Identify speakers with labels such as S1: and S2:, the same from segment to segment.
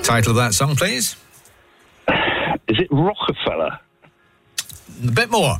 S1: Title of that song, please?
S2: Is it Rockefeller?
S1: A bit more.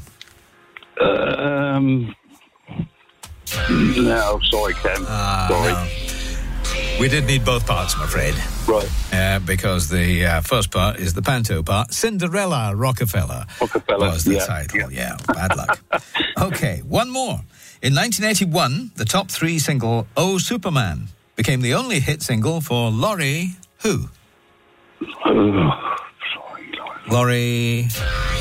S2: No, sorry, Ken. Sorry.
S1: No. We did need both parts, I'm afraid.
S2: Right.
S1: Because the first part is the panto part. Cinderella Rockefeller was the title. Yeah, bad luck. Okay, one more. In 1981, the top 3 single, Oh Superman, became the only hit single for Laurie who?
S2: Sorry.
S1: Laurie...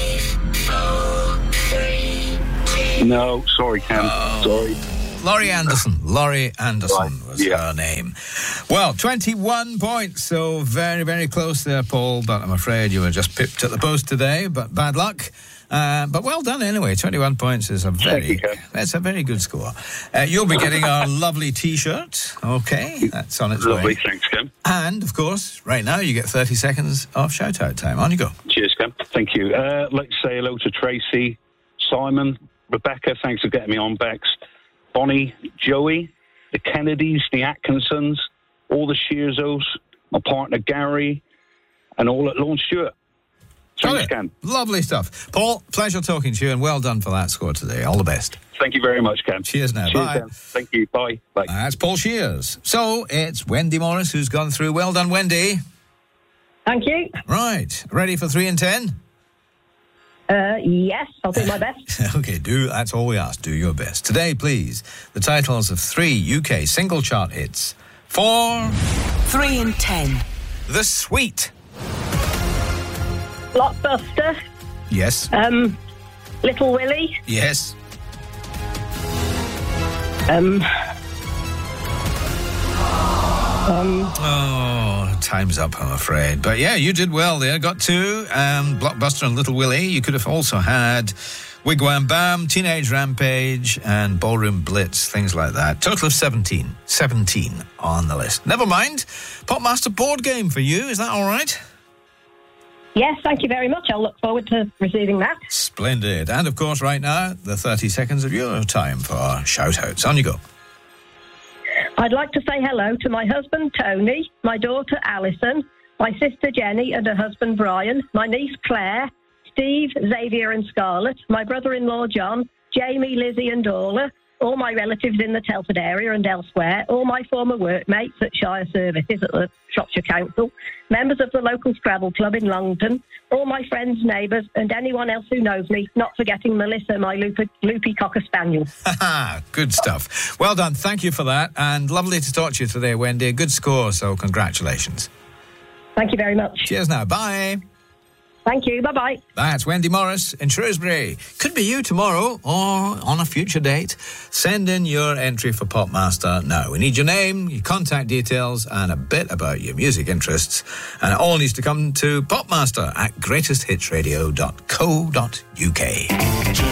S2: No, sorry, Ken. Sorry.
S1: Laurie Anderson. Laurie Anderson was her name. Well, 21 points, so very, very close there, Paul, but I'm afraid you were just pipped at the post today, but bad luck. But well done anyway. 21 points is that's a very good score. You'll be getting our lovely T-shirt. Okay, that's on its way.
S2: Lovely, thanks, Ken.
S1: And, of course, right now you get 30 seconds of shout-out time. On you go.
S2: Cheers, Ken. Thank you. Let's say hello to Tracy, Simon, Rebecca, thanks for getting me on, Bex, Bonnie, Joey, the Kennedys, the Atkinsons, all the Shearzos, my partner Gary, and all at Lawn Stewart. Thanks, Ken.
S1: Lovely stuff. Paul, pleasure talking to you, and well done for that score today. All the best.
S2: Thank you very much, Ken.
S1: Cheers now.
S2: Cheers,
S1: Bye.
S2: Ken. Thank you. Bye. Bye.
S1: That's Paul Shears. So it's Wendy Morris who's gone through. Well done, Wendy.
S3: Thank you.
S1: Right. Ready for 3 and 10?
S3: Yes, I'll do my best.
S1: Okay, that's all we ask. Do your best. Today, please, the titles of 3 UK single chart hits for
S4: 3 and 10.
S1: The Sweet.
S3: Blockbuster.
S1: Yes.
S3: Little Willie.
S1: Yes. Time's up, I'm afraid. But yeah, you did well there. Got 2. Blockbuster and Little Willie. You could have also had Wigwam Bam, Teenage Rampage, and Ballroom Blitz, things like that. Total of 17. 17 on the list. Never mind. Popmaster board game for you. Is that all right?
S3: Yes, thank you very much. I'll look forward to receiving that.
S1: Splendid. And, of course, right now, the 30 seconds of your time for shout-outs. On you go.
S3: I'd like to say hello to my husband, Tony, my daughter, Alison, my sister, Jenny, and her husband, Brian, my niece, Claire, Steve, Xavier, and Scarlett, my brother-in-law, John, Jamie, Lizzie, and Orla, all my relatives in the Telford area and elsewhere, all my former workmates at Shire Services at the Shropshire Council, members of the local Scrabble Club in Longton, all my friends, neighbours, and anyone else who knows me, not forgetting Melissa, my loopy Cocker Spaniel.
S1: Good stuff. Well done. Thank you for that. And lovely to talk to you today, Wendy. A good score, so congratulations.
S3: Thank you very much.
S1: Cheers now. Bye.
S3: Thank you. Bye-bye.
S1: That's Wendy Morris in Shrewsbury. Could be you tomorrow or on a future date. Send in your entry for Popmaster now. We need your name, your contact details, and a bit about your music interests. And it all needs to come to popmaster@greatesthitsradio.co.uk.